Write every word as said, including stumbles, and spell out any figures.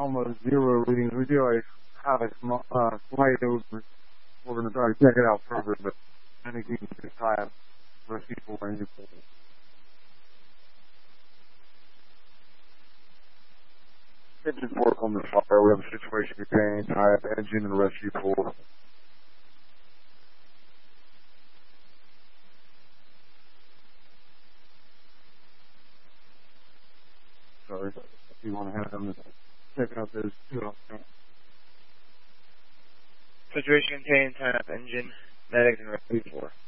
almost zero readings. We do like, have a small, uh, slight over. We're going to try to check it out further, but I think you can just have rescue four engine pull. Engine four on the fire. We have a situation containing tie up engine and rescue pull. Sorry, if you want to have them check out those two options. Situation contained, tie up engine, medics and rescue four.